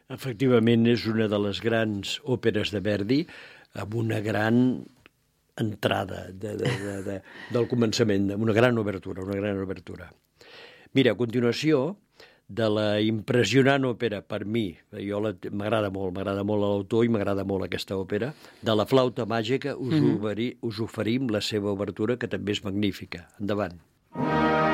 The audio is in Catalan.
Efectivament, és una de les grans òperes de Verdi, amb una gran entrada del començament, amb una gran obertura, una gran obertura. Mira, a continuació de la impressionant òpera, per mi, m'agrada molt l'autor i m'agrada molt aquesta òpera, de La flauta màgica us oferim la seva obertura, que també és magnífica. Endavant.